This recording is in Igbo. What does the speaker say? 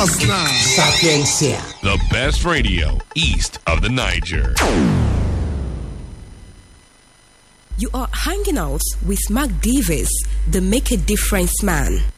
Arsenal. Sapiencia. The best radio east of the Niger. You are hanging out with Mark Davis, the Make a Difference man.